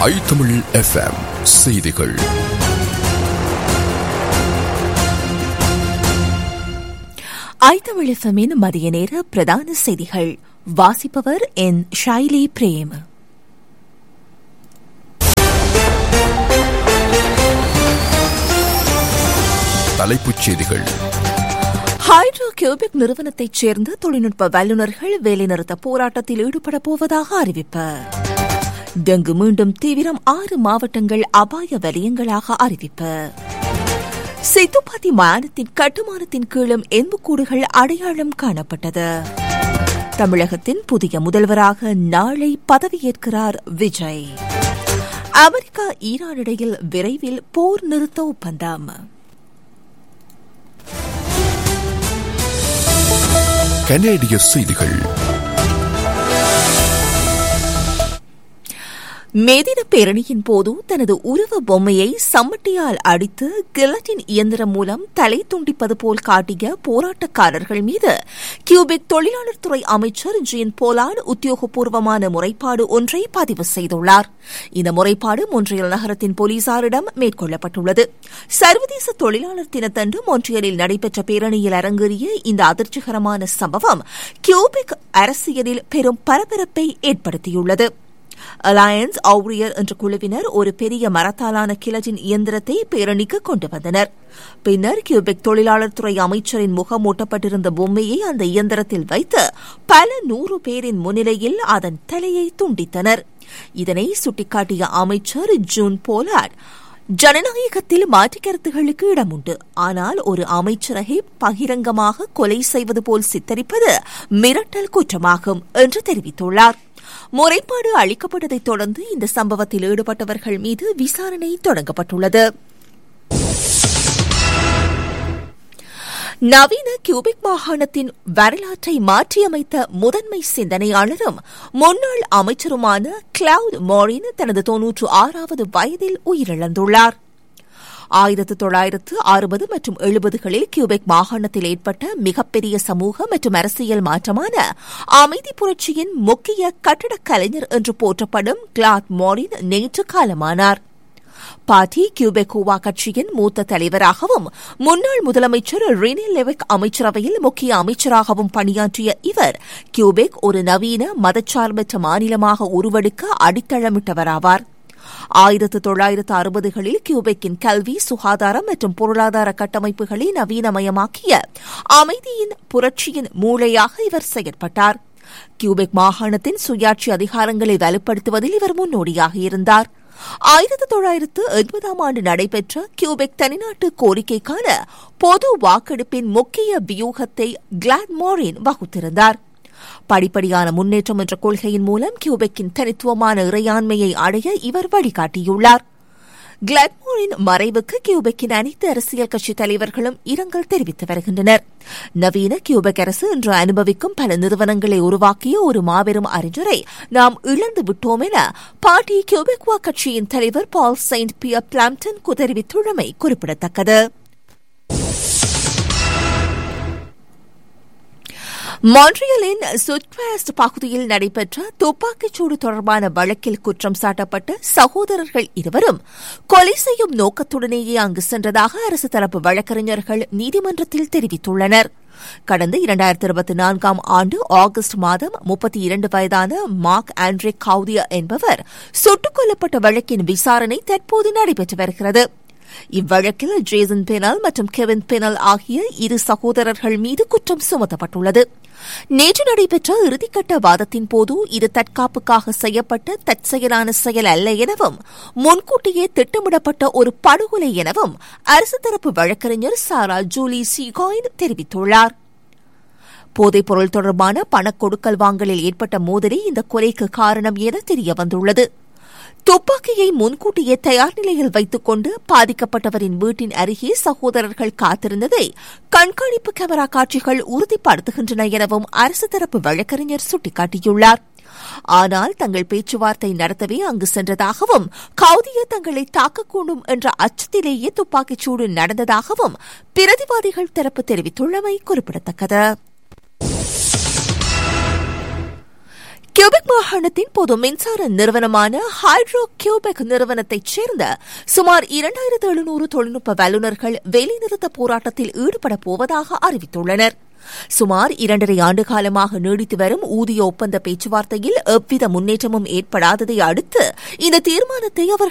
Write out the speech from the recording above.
iTamil FM செய்திகள். iTamil FMின் மதிய நேர பிரதான செய்திகள். வாசிப்பவர் என் ஷைலி பிரேம். தலைப்புச் செய்திகள். ஹைட்ரோ கியூபிக் நிறுவனத்தைச் சேர்ந்த தொழில்நுட்ப வல்லுநர்கள் வேலைநிறுத்த போராட்டத்தில் ஈடுபட போவதாக அறிவிப்பு. டெங்கு மீண்டும் தீவிரம், 6 மாவட்டங்கள் அபாய வலயங்களாக அறிவிப்பு. சித்துப்பாத்தி மாநிலத்தின் கட்டுமானத்தின் கீழும் எண்புக்கூடுகள் அடையாளம் காணப்பட்டது. தமிழகத்தின் புதிய முதல்வராக நாளை பதவியேற்கிறார் விஜய். அமெரிக்கா ஈரான் இடையில் விரைவில் போர் நிறுத்த ஒப்பந்தம். கனேடிய செய்திகள். மேதின பேரணியின் போது தனது உருவ பொம்மையை சம்மட்டியால் அடித்து கிலட்டின் இயந்திரம் மூலம் தலை துண்டிப்பது போல் காட்டிய போராட்டக்காரர்கள் மீது கியூபெக் தொழிலாளர் துறை அமைச்சர் ஜீன் போலார்ட் உத்தியோகபூர்வமான முறைப்பாடு ஒன்றை பதிவு செய்துள்ளார். இந்த முறைப்பாடு மொன்றியல் நகரத்தின் போலீசாரிடம் மேற்கொள்ளப்பட்டுள்ளது. சர்வதேச தொழிலாளர் தினத்தன்று மொன்றியலில் நடைபெற்ற பேரணியில் அரங்கேறிய இந்த அதிர்ச்சிகரமான சம்பவம் கியூபெக் அரசியலில் பெரும் பரபரப்பை ஏற்படுத்தியுள்ளது. அலையன்ஸ் ஆவ்ரியர் என்ற குழுவினர் ஒரு பெரிய மரத்தாலான கிலட்டின் இயந்திரத்தை பேரணிக்கு கொண்டு வந்தனர். பின்னர் கியூபெக் தொழிலாளர் துறை அமைச்சரின் முகம் ஒட்டப்பட்டிருந்த பொம்மையை அந்த இயந்திரத்தில் வைத்து பல 100 பேரின் முன்னிலையில் அதன் தலையை துண்டித்தனர். இதனை சுட்டிக்காட்டிய அமைச்சர் ஜூன் போலார்ட், ஜனநாயகத்தில் மாற்றுக் கருத்துகளுக்கு இடம் உண்டு, ஆனால் ஒரு அமைச்சரை பகிரங்கமாக கொலை செய்வது போல் சித்தரிப்பது மிரட்டல் குற்றமாகும் என்று தெரிவித்துள்ளார். முறைப்பாடு அளிக்கப்பட்டதைத் தொடர்ந்து இந்த சம்பவத்தில் ஈடுபட்டவர்கள் மீது விசாரணை தொடங்கப்பட்டுள்ளது. நவீன கியூபெக் மாகாணத்தின் வரலாற்றை மாற்றியமைத்த முதன்மை சிந்தனையாளரும் முன்னாள் அமைச்சருமான கிளவுட் மோரின் தனது 96வது வயதில் உயிரிழந்துள்ளார். 1960 மற்றும் 70களில் கியூபெக் மாகாணத்தில் ஏற்பட்ட மிகப்பெரிய சமூக மற்றும் அரசியல் மாற்றமான அமைதி புரட்சியின் முக்கிய கட்டடக் கலைஞர் என்று போற்றப்படும் கிளாட் மோரின் நேற்று காலமானார். பார்ட்டி கியூபெக்கோவா கட்சியின் மூத்த தலைவராகவும் முன்னாள் முதலமைச்சர் ரெனே லெவெக் அமைச்சரவையில் முக்கிய அமைச்சராகவும் பணியாற்றிய இவர் கியூபெக் ஒரு நவீன மதச்சார்பற்ற மாநிலமாக உருவெடுக்க அடித்தளமிட்டவராவார். 1960களில் கியூபெக்கின் கல்வி, சுகாதாரம் மற்றும் பொருளாதார கட்டமைப்புகளை நவீனமயமாக்கிய அமைதியின் புரட்சியின் மூளையாக இவர் செயற்பட்டார். கியூபெக் மாகாணத்தின் சுயாட்சி அதிகாரங்களை வலுப்படுத்துவதில் இவர் முன்னோடியாக இருந்தார். 1980ஆம் ஆண்டு நடைபெற்ற கியூபெக் தனிநாட்டு கோரிக்கைக்கான பொது வாக்கெடுப்பின் முக்கிய வியூகத்தை கிளாட் மோரின் வகுத்திருந்தார். படிப்படியான முன்னேற்றம் என்ற கொள்கையின் மூலம் கியூபெக்கின் தனித்துவமான இறையாண்மையை அடைய இவர் வழிகாட்டியுள்ளார். கிளாட்மோரின் மறைவுக்கு கியூபெக்கின் அனைத்து அரசியல் கட்சித் தலைவர்களும் இரங்கல் தெரிவித்து வருகின்றனர். நவீன கியூபெக் அரசு இன்று அனுபவிக்கும் பல நிறுவனங்களை உருவாக்கிய ஒரு மாபெரும் அறிஞரை நாம் இழந்து விட்டோம் என பார்ட்டி கியூபெக்வா கட்சியின் தலைவர் பால் செயின்ட் பியர் பிளாம்டன் தெரிவித்துள்ளமை குறிப்பிடத்தக்கது. மான்ட்ரியலின் சுட்வெஸ்ட் பகுதியில் நடைபெற்ற துப்பாக்கிச்சூடு தொடர்பான வழக்கில் குற்றம் சாட்டப்பட்ட சகோதரர்கள் இருவரும் கொலை செய்யும் நோக்கத்துடனேயே அங்கு சென்றதாக அரசு தரப்பு வழக்கறிஞர்கள் நீதிமன்றத்தில் தெரிவித்துள்ளனர். கடந்த 2024ஆம் ஆண்டு ஆகஸ்ட் மாதம் 32 வயதான மார்க் ஆண்ட்ரே கவுதியா என்பவர் சுட்டுக் கொல்லப்பட்ட வழக்கின் விசாரணை தற்போது நடைபெற்று வருகிறது. இவ்வழக்கில் ஜேசன் பெனல் மற்றும் கெவின் பெனல் ஆகிய 2 சகோதரர்கள் மீது குற்றம் சுமத்தப்பட்டுள்ளது. நேற்று நடைபெற்ற இறுதிக்கட்ட வாதத்தின் போது இது தற்காப்புக்காக செய்யப்பட்ட தற்செயலான செயல் அல்ல எனவும் முன்கூட்டியே திட்டமிடப்பட்ட ஒரு படுகொலை எனவும் அரசு தரப்பு வழக்கறிஞர் சாரா ஜூலி சீகாயின் தெரிவித்துள்ளார். போதைப்பொருள் தொடர்பான பணக்கொடுக்கல் வாங்கலில் ஏற்பட்ட மோதலே இந்த கொலைக்கு காரணம் என தெரியவந்துள்ளது. துப்பாக்கியை முன்கூட்டியே தயார் நிலையில் வைத்துக் கொண்டு பாதிக்கப்பட்டவரின் வீட்டின் அருகே சகோதரர்கள் காத்திருந்ததை கண்காணிப்பு கேமரா காட்சிகள் உறுதிப்படுத்துகின்றன எனவும் அரசு தரப்பு வழக்கறிஞர் சுட்டிக்காட்டியுள்ளார். ஆனால் தங்கள் பேச்சுவார்த்தை நடத்தவே அங்கு சென்றதாகவும் கவுதியா தங்களை தாக்கக்கூடும் என்ற அச்சத்திலேயே துப்பாக்கிச்சூடு நடந்ததாகவும் பிரதிவாதிகள் தரப்பு தெரிவித்துள்ளமை குறிப்பிடத்தக்கது. கியூபெக் மாகாணத்தின் பொது மின்சார நிறுவனமான ஹைட்ரோ கியூபெக் நிறுவனத்தைச் சேர்ந்த சுமார் 2700 தொழில்நுட்ப வல்லுநர்கள் வேலைநிறுத்த போராட்டத்தில் ஈடுபடப் போவதாக அறிவித்துள்ளனர். சுமார் 2.5 ஆண்டு காலமாக நீடித்து வரும் ஊதிய ஒப்பந்த பேச்சுவார்த்தையில் எவ்வித முன்னேற்றமும் ஏற்படாததை அடுத்து இந்த தீர்மானத்தை அவர்கள்